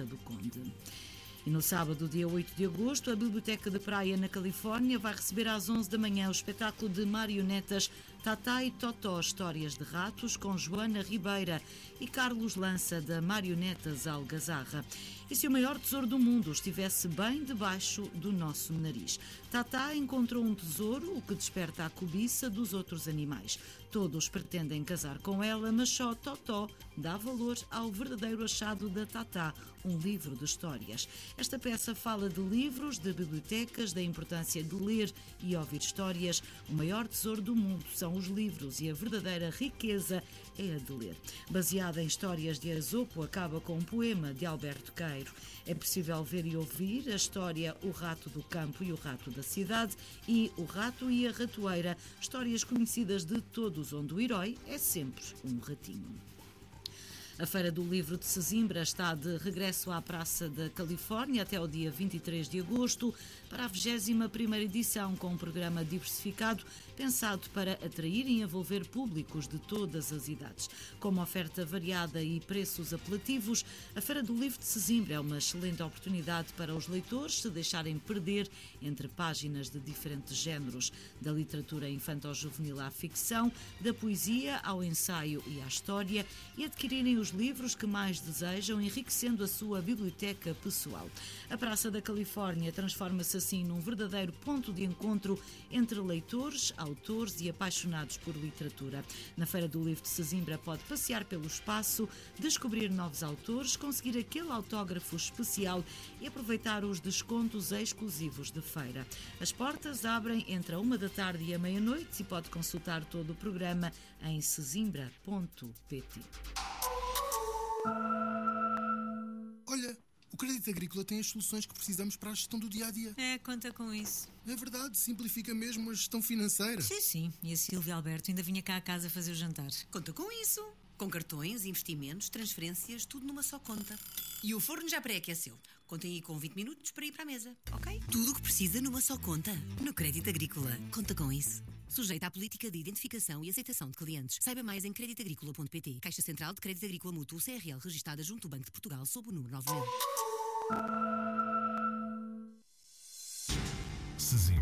Quinta do Conde. E no sábado, dia 8 de agosto, a Biblioteca de Praia, na Califórnia, vai receber às 11 da manhã o espetáculo de marionetas Tatá e Totó, Histórias de Ratos, com Joana Ribeira e Carlos Lança, da Marionetas Algazarra. E se o maior tesouro do mundo estivesse bem debaixo do nosso nariz? Tatá encontrou um tesouro, o que desperta a cobiça dos outros animais. Todos pretendem casar com ela, mas só Totó dá valor ao verdadeiro achado da Tatá, um livro de histórias. Esta peça fala de livros, de bibliotecas, da importância de ler e ouvir histórias. O maior tesouro do mundo são os livros e a verdadeira riqueza é a de ler. Baseada em histórias de Esopo, acaba com um poema de Alberto Queiro. É possível ver e ouvir a história O Rato do Campo e o Rato da Cidade e O Rato e a Ratoeira, histórias conhecidas de todos, onde o herói é sempre um ratinho. A Feira do Livro de Sesimbra está de regresso à Praça da Califórnia até o dia 23 de agosto para a 21ª edição, com um programa diversificado pensado para atrair e envolver públicos de todas as idades. Com uma oferta variada e preços apelativos, a Feira do Livro de Sesimbra é uma excelente oportunidade para os leitores se deixarem perder entre páginas de diferentes géneros, da literatura infanto-juvenil à ficção, da poesia ao ensaio e à história, e adquirirem os livros que mais desejam, enriquecendo a sua biblioteca pessoal. A Praça da Califórnia transforma-se assim num verdadeiro ponto de encontro entre leitores, autores e apaixonados por literatura. Na Feira do Livro de Sesimbra pode passear pelo espaço, descobrir novos autores, conseguir aquele autógrafo especial e aproveitar os descontos exclusivos de feira. As portas abrem entre a 1 da tarde e a meia-noite e pode consultar todo o programa em sesimbra.pt. Olha, o Crédito Agrícola tem as soluções que precisamos para a gestão do dia-a-dia. Conta com isso. É verdade, simplifica mesmo a gestão financeira. Sim. E a Silvia Alberto ainda vinha cá a casa fazer o jantar. Conta com isso. Com cartões, investimentos, transferências, tudo numa só conta. E o forno já pré-aqueceu. Contem aí com 20 minutos para ir para a mesa, ok? Tudo o que precisa numa só conta. No Crédito Agrícola. Conta com isso. Sujeita à política de identificação e aceitação de clientes. Saiba mais em creditagricola.pt. Caixa Central de Crédito Agrícola Mútuo CRL, registada junto ao Banco de Portugal sob o número 9000. Sesimbra.